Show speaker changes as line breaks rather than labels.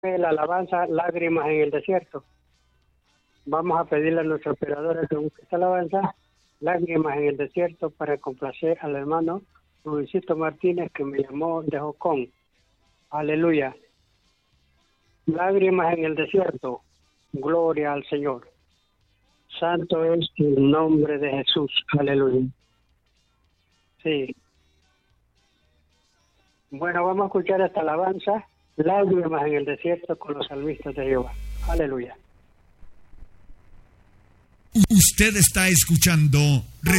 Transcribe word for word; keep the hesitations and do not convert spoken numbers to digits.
la alabanza Lágrimas en el Desierto. Vamos a pedirle a nuestro operador que busque esta alabanza Lágrimas en el Desierto para complacer al hermano Luisito Martínez, que me llamó de Jocón. Aleluya. Lágrimas en el desierto. Gloria al Señor. Santo es el nombre de Jesús. Aleluya. Sí. Bueno, vamos a escuchar esta alabanza, Lágrimas en el Desierto, con los salmistas de Jehová. Aleluya.
Usted está escuchando